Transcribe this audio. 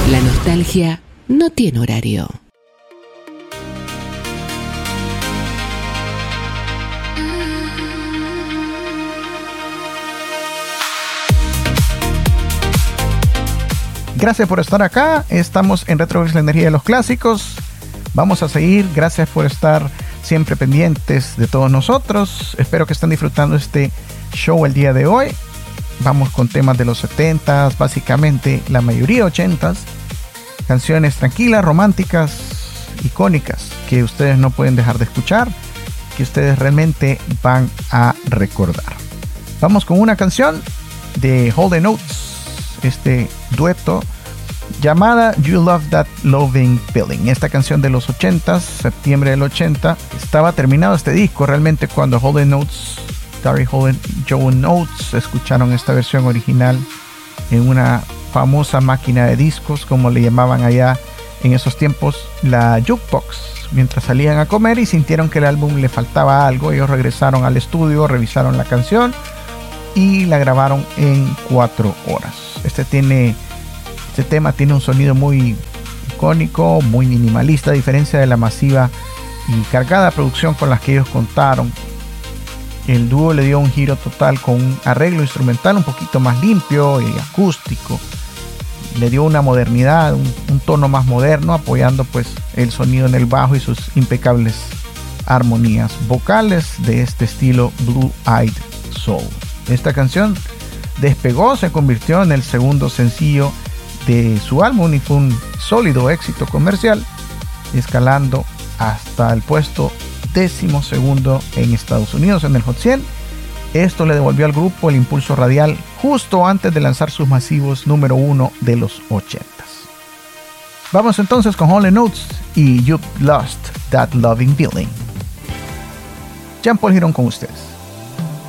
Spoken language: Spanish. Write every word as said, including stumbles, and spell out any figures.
La nostalgia no tiene horario. Gracias por estar acá. Estamos en Retroverse, la energía de los clásicos. Vamos a seguir. Gracias por estar siempre pendientes de todos nosotros. Espero que estén disfrutando este show el día de hoy. Vamos con temas de los setentas, básicamente la mayoría ochentas. Canciones tranquilas, románticas, icónicas, que ustedes no pueden dejar de escuchar, que ustedes realmente van a recordar. Vamos con una canción de Hall and Oates, este dueto llamada You Love That Loving Feeling. Esta canción de los ochentas, septiembre del ochenta, estaba terminado este disco realmente cuando Hall and Oates, Gary Hall y Joe Oates escucharon esta versión original en una famosa máquina de discos, como le llamaban allá en esos tiempos, la jukebox, mientras salían a comer y sintieron que el álbum le faltaba algo. Ellos regresaron al estudio, revisaron la canción y la grabaron en cuatro horas. Este tiene este tema tiene un sonido muy icónico, muy minimalista, a diferencia de la masiva y cargada producción con las que ellos contaron. El dúo le dio un giro total con un arreglo instrumental un poquito más limpio y acústico. Le dio una modernidad, un, un tono más moderno, apoyando pues el sonido en el bajo y sus impecables armonías vocales de este estilo Blue Eyed Soul. Esta canción despegó, se convirtió en el segundo sencillo de su álbum y fue un sólido éxito comercial, escalando hasta el puesto décimo segundo en Estados Unidos en el Hot cien. Esto le devolvió al grupo el impulso radial justo antes de lanzar sus masivos número uno de los ochentas. Vamos entonces con Hall and Oates y You've Lost That Loving Feeling. Jean Paul Girón con ustedes.